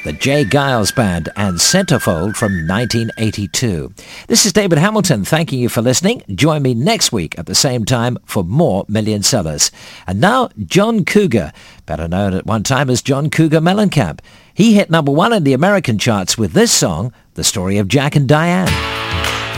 the Jay Giles Band and Centerfold from 1982. This is David Hamilton thanking you for listening. Join me next week at the same time for more Million Sellers. And now, John Cougar, better known at one time as John Cougar Mellencamp. He hit number 1 in the American charts with this song, The Story of Jack and Diane.